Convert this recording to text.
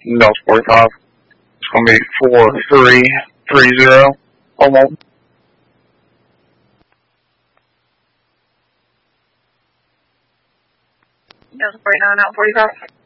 Delta 45. It's going to be 4330. Almost. Delta 49 out 45.